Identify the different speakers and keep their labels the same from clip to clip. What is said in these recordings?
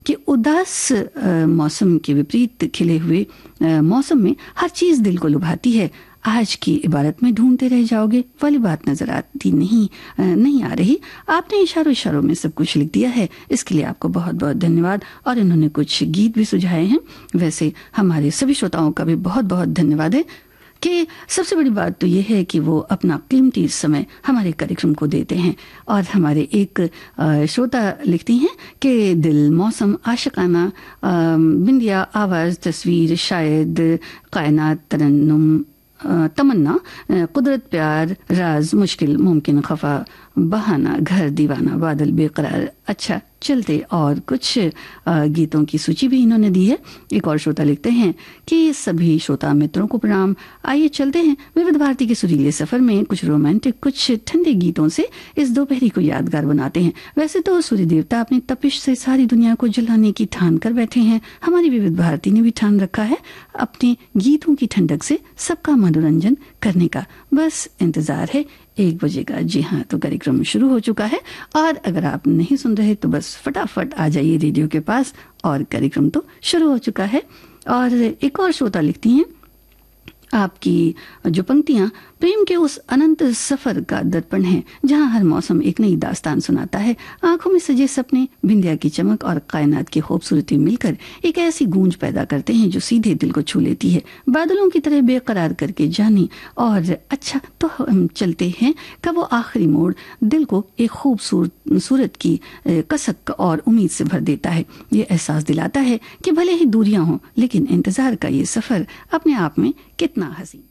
Speaker 1: कि उदास मौसम के विपरीत खिले हुए मौसम में हर चीज दिल को लुभाती है। आज की इबारत में ढूंढते रह जाओगे वाली बात नजर आती नहीं आ रही। आपने इशारों में सब कुछ लिख दिया है, इसके लिए आपको बहुत बहुत धन्यवाद। और इन्होंने कुछ गीत भी सुझाए हैं। वैसे हमारे सभी श्रोताओं का भी बहुत बहुत धन्यवाद है कि सबसे बड़ी बात तो ये है कि वो अपना कीमती समय हमारे कार्यक्रम को देते हैं। और हमारे एक श्रोता लिखती हैं कि दिल, मौसम, आशिकाना, बिंदिया, आवाज, तस्वीर, शायद, कायनात, तरन्नुम, तमन्ना, कुदरत, प्यार, राज, मुश्किल, मुमकिन, खफा, बहाना, घर, दीवाना, बादल, बेकरार, अच्छा, चलते और कुछ गीतों की सूची भी इन्होंने दी है। एक और श्रोता लिखते हैं कि सभी श्रोता मित्रों को प्रणाम। आइए चलते हैं विविध भारती के सुरीले सफर में कुछ रोमांटिक, कुछ ठंडे गीतों से इस दोपहरी को यादगार बनाते हैं। वैसे तो सूर्य देवता अपनी तपिश से सारी दुनिया को जलाने की ठान कर बैठे हैं। हमारी विविध भारती ने भी ठान रखा है अपने गीतों की ठंडक से सबका मनोरंजन करने का। बस इंतजार है 1 बजे का। जी हाँ, तो कार्यक्रम शुरू हो चुका है और अगर आप नहीं सुन रहे तो बस फटाफट आ जाइए रेडियो के पास और कार्यक्रम तो शुरू हो चुका है। और एक और श्रोता लिखती हैं, आपकी जो पंक्तियां प्रेम के उस अनंत सफर का दर्पण है जहां हर मौसम एक नई दास्तान सुनाता है। आंखों में सजे सपने, बिंदिया की चमक और कायनात की खूबसूरती मिलकर एक ऐसी गूंज पैदा करते हैं जो सीधे दिल को छू लेती है। बादलों की तरह बेकरार करके जानी और अच्छा तो हम चलते हैं का वो आखिरी मोड़ दिल को एक खूबसूरत की कसक और उम्मीद से भर देता है। ये एहसास दिलाता है कि भले ही दूरियां हों लेकिन इंतजार का ये सफर अपने आप में कितना हसीन।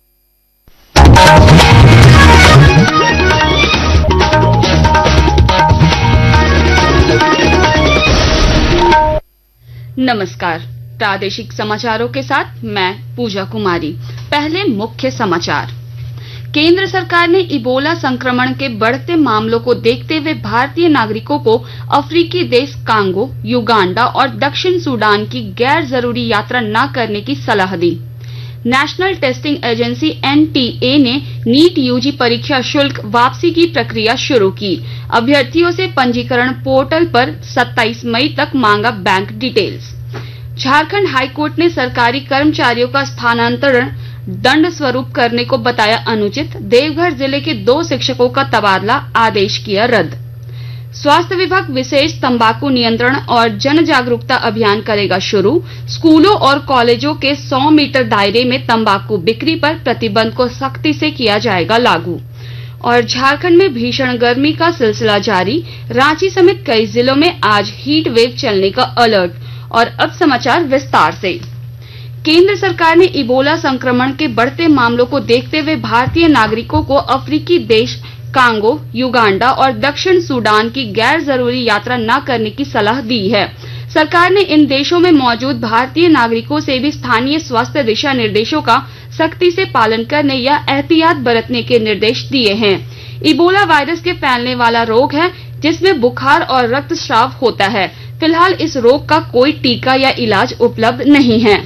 Speaker 2: नमस्कार, प्रादेशिक समाचारों के साथ मैं पूजा कुमारी। पहले मुख्य समाचार। केंद्र सरकार ने इबोला संक्रमण के बढ़ते मामलों को देखते हुए भारतीय नागरिकों को अफ्रीकी देश कांगो, युगांडा और दक्षिण सूडान की गैर जरूरी यात्रा न करने की सलाह दी। नेशनल टेस्टिंग एजेंसी एनटीए ने नीट यूजी परीक्षा शुल्क वापसी की प्रक्रिया शुरू की। अभ्यर्थियों से पंजीकरण पोर्टल पर 27 मई तक मांगा बैंक डिटेल्स। झारखंड हाईकोर्ट ने सरकारी कर्मचारियों का स्थानांतरण दंड स्वरूप करने को बताया अनुचित। देवघर जिले के 2 शिक्षकों का तबादला आदेश किया रद्द। स्वास्थ्य विभाग विशेष तंबाकू नियंत्रण और जन जागरूकता अभियान करेगा शुरू। स्कूलों और कॉलेजों के 100 मीटर दायरे में तंबाकू बिक्री पर प्रतिबंध को सख्ती से किया जाएगा लागू। और झारखंड में भीषण गर्मी का सिलसिला जारी। रांची समेत कई जिलों में आज हीट वेव चलने का अलर्ट। और अब समाचार विस्तार से। केंद्र सरकार ने इबोला संक्रमण के बढ़ते मामलों को देखते हुए भारतीय नागरिकों को अफ्रीकी देश कांगो, युगांडा और दक्षिण सूडान की गैर जरूरी यात्रा न करने की सलाह दी है। सरकार ने इन देशों में मौजूद भारतीय नागरिकों से भी स्थानीय स्वास्थ्य दिशा निर्देशों का सख्ती से पालन करने या एहतियात बरतने के निर्देश दिए हैं। इबोला वायरस के फैलने वाला रोग है जिसमें बुखार और रक्तस्राव होता है। फिलहाल इस रोग का कोई टीका या इलाज उपलब्ध नहीं है।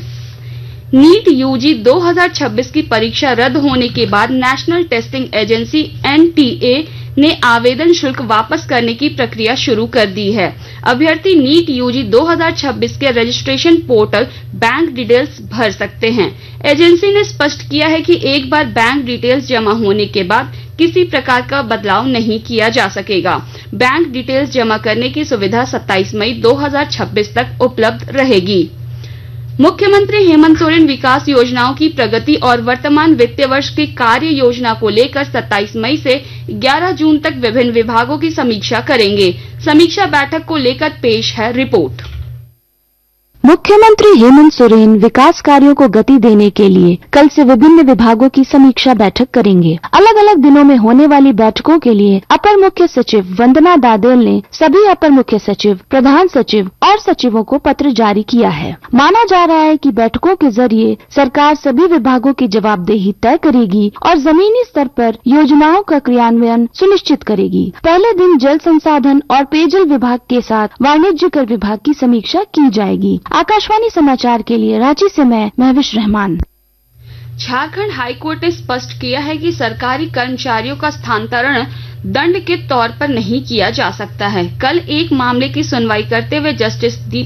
Speaker 2: नीट यूजी 2026 की परीक्षा रद्द होने के बाद नेशनल टेस्टिंग एजेंसी एनटीए ने आवेदन शुल्क वापस करने की प्रक्रिया शुरू कर दी है। अभ्यर्थी नीट यूजी 2026 के रजिस्ट्रेशन पोर्टल बैंक डिटेल्स भर सकते हैं। एजेंसी ने स्पष्ट किया है कि एक बार बैंक डिटेल्स जमा होने के बाद किसी प्रकार का बदलाव नहीं किया जा सकेगा। बैंक डिटेल्स जमा करने की सुविधा 27 मई 2026 तक उपलब्ध रहेगी। मुख्यमंत्री हेमंत सोरेन विकास योजनाओं की प्रगति और वर्तमान वित्तीय वर्ष की कार्य योजना को लेकर 27 मई से 11 जून तक विभिन्न विभागों की समीक्षा करेंगे। समीक्षा बैठक को लेकर पेश है रिपोर्ट।
Speaker 3: मुख्यमंत्री हेमंत सोरेन विकास कार्यों को गति देने के लिए कल से विभिन्न विभागों की समीक्षा बैठक करेंगे। अलग अलग दिनों में होने वाली बैठकों के लिए अपर मुख्य सचिव वंदना दादेल ने सभी अपर मुख्य सचिव, प्रधान सचिव और सचिवों को पत्र जारी किया है। माना जा रहा है कि बैठकों के जरिए सरकार सभी विभागों की जवाबदेही तय करेगी और जमीनी स्तर पर योजनाओं का क्रियान्वयन सुनिश्चित करेगी। पहले दिन जल संसाधन और पेयजल विभाग के साथ वाणिज्य कर विभाग की समीक्षा की जाएगी। आकाशवाणी समाचार के लिए रांची से मैं महविश रहमान।
Speaker 2: झारखंड हाईकोर्ट ने स्पष्ट किया है कि सरकारी कर्मचारियों का स्थानांतरण दंड के तौर पर नहीं किया जा सकता है। कल एक मामले की सुनवाई करते हुए जस्टिस